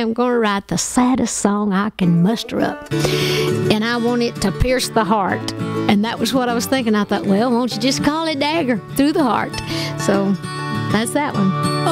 am going to write the saddest song I can muster up. And I want it to pierce the heart. And that was what I was thinking. I thought, well, won't you just call it Dagger Through the Heart? So that's that one.